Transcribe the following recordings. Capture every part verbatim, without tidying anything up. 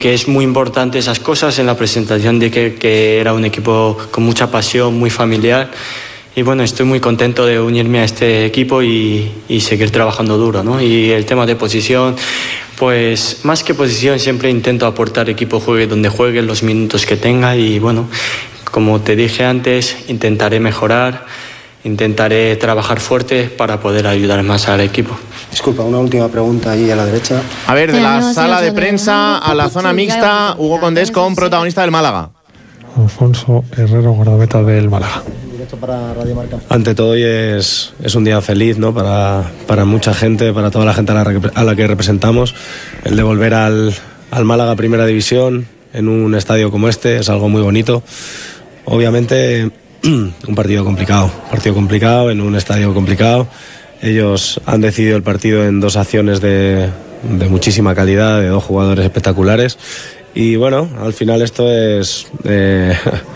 que es muy importante esas cosas en la presentación de que, que era un equipo con mucha pasión, muy familiar. Y bueno, estoy muy contento de unirme a este equipo y, y seguir trabajando duro, ¿no? Y el tema de posición, pues más que posición siempre intento aportar equipo juegue donde juegue, los minutos que tenga y bueno, como te dije antes, intentaré mejorar, intentaré trabajar fuerte para poder ayudar más al equipo. Disculpa, una última pregunta ahí a la derecha. A ver, de la sala de prensa a la zona mixta, Hugo Condés con protagonista del Málaga. Alfonso Herrero, guardameta del Málaga. Para Radio Marca. Ante todo hoy es, es un día feliz, ¿no? para, para mucha gente, para toda la gente a la, a la que representamos. El de volver al, al Málaga Primera División en un estadio como este es algo muy bonito. Obviamente un partido complicado, partido complicado en un estadio complicado. Ellos han decidido el partido en dos acciones de, de muchísima calidad, de dos jugadores espectaculares. Y bueno, al final esto es, eh,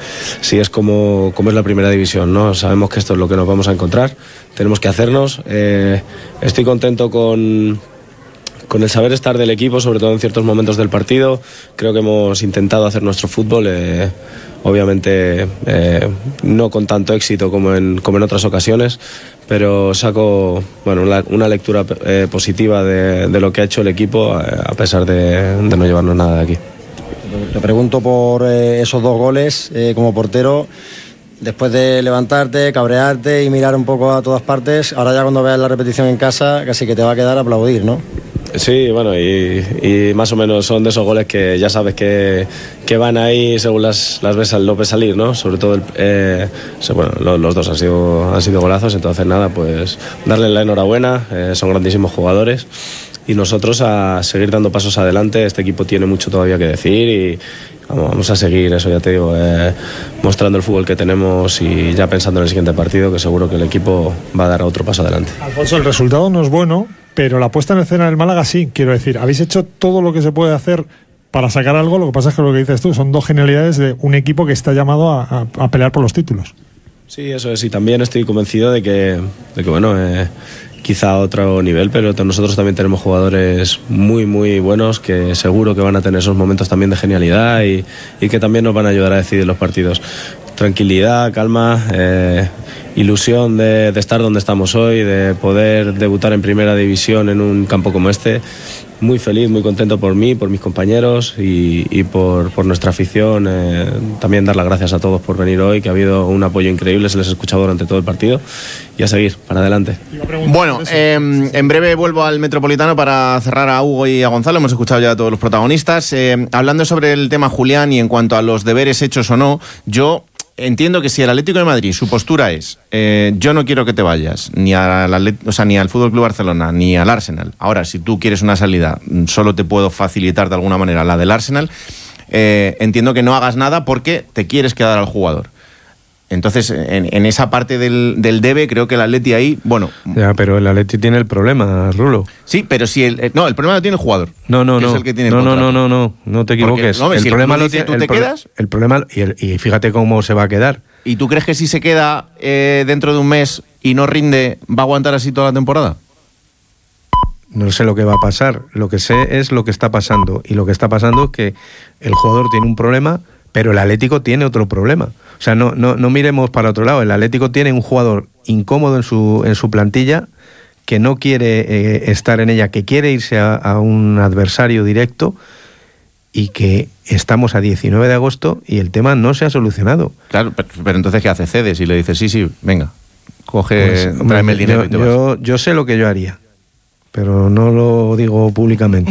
sí es como, como es la Primera División, ¿no? Sabemos que esto es lo que nos vamos a encontrar, tenemos que hacernos. Eh, estoy contento con, con el saber estar del equipo, sobre todo en ciertos momentos del partido. Creo que hemos intentado hacer nuestro fútbol, eh, obviamente eh, no con tanto éxito como en, como en otras ocasiones, pero saco bueno, una, una lectura eh, positiva de, de lo que ha hecho el equipo, a pesar de, de no llevarnos nada de aquí. Te pregunto por eh, esos dos goles eh, como portero, después de levantarte, cabrearte y mirar un poco a todas partes, ahora ya cuando veas la repetición en casa casi que te va a quedar aplaudir, ¿no? Sí, bueno, y, y más o menos son de esos goles que ya sabes que, que van ahí según las, las ves al López salir, ¿no? Sobre todo, el, eh, bueno, los, los dos han sido, han sido golazos, entonces nada, pues darles la enhorabuena, eh, son grandísimos jugadores. Y nosotros a seguir dando pasos adelante. Este equipo tiene mucho todavía que decir y vamos, vamos a seguir, eso ya te digo, eh, mostrando el fútbol que tenemos y ya pensando en el siguiente partido, que seguro que el equipo va a dar otro paso adelante. Alfonso, el resultado no es bueno, pero la puesta en escena del Málaga sí, quiero decir, habéis hecho todo lo que se puede hacer para sacar algo. Lo que pasa es que lo que dices tú son dos genialidades de un equipo que está llamado a, a, a pelear por los títulos. Sí, eso es, y también estoy convencido de que, de que bueno, eh, quizá a otro nivel, pero nosotros también tenemos jugadores muy, muy buenos que seguro que van a tener esos momentos también de genialidad y, y que también nos van a ayudar a decidir los partidos. Tranquilidad, calma, eh, ilusión de, de estar donde estamos hoy, de poder debutar en Primera División en un campo como este. Muy feliz, muy contento por mí, por mis compañeros y, y por, por nuestra afición. Eh, también dar las gracias a todos por venir hoy, que ha habido un apoyo increíble, se les ha escuchado durante todo el partido y a seguir, para adelante. Bueno, eh, en breve vuelvo al Metropolitano para cerrar a Hugo y a Gonzalo, hemos escuchado ya a todos los protagonistas. Eh, hablando sobre el tema Julián y en cuanto a los deberes hechos o no, yo entiendo que si el Atlético de Madrid, su postura es eh, yo no quiero que te vayas ni al, o sea, ni al F C Barcelona ni al Arsenal. Ahora, si tú quieres una salida, solo te puedo facilitar de alguna manera la del Arsenal. Eh, entiendo que no hagas nada porque te quieres quedar al jugador. Entonces, en, en esa parte del, del debe, creo que el Atleti ahí, bueno... Ya, pero el Atleti tiene el problema, Rulo. Sí, pero si el... No, el problema lo tiene el jugador. No, no, que no. Es el que tiene no, el no, no, no, no, no te equivoques. Porque, no, el si problema el lo dice, tiene... ¿tú te el, pro, quedas? el problema... Y, el, y fíjate cómo se va a quedar. ¿Y tú crees que si se queda eh, dentro de un mes y no rinde, va a aguantar así toda la temporada? No sé lo que va a pasar. Lo que sé es lo que está pasando. Y lo que está pasando es que el jugador tiene un problema, pero el Atlético tiene otro problema. O sea, no, no, no miremos para otro lado. El Atlético tiene un jugador incómodo en su, en su plantilla, que no quiere eh, estar en ella, que quiere irse a, a un adversario directo, y que estamos a diecinueve de agosto y el tema no se ha solucionado. Claro, pero, pero entonces ¿qué hace? Cedes y le dices, sí, sí, venga, coge, pues, tráeme el dinero yo, y te yo, vas. yo sé lo que yo haría, pero no lo digo públicamente.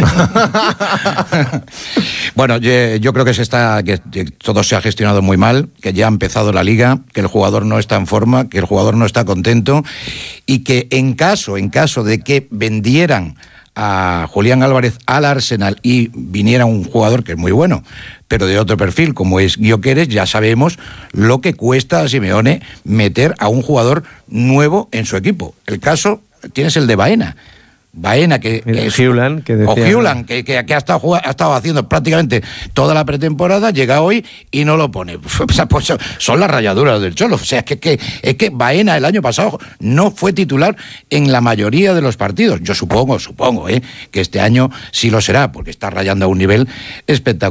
Bueno, yo, yo creo que se está, que todo se ha gestionado muy mal, que ya ha empezado la liga, que el jugador no está en forma, que el jugador no está contento y que en caso, en caso de que vendieran a Julián Álvarez al Arsenal y viniera un jugador que es muy bueno, pero de otro perfil como es Gyökeres, ya sabemos lo que cuesta a Simeone meter a un jugador nuevo en su equipo. El caso, tienes el de Baena. Baena, que, que es, Hulan, que decía, o Hulan, que, que, que ha, estado, ha estado haciendo prácticamente toda la pretemporada, llega hoy y no lo pone. Pues son las rayaduras del Cholo. O sea, es que, que, es que Baena el año pasado no fue titular en la mayoría de los partidos. Yo supongo, supongo, ¿eh? que este año sí lo será, porque está rayando a un nivel espectacular.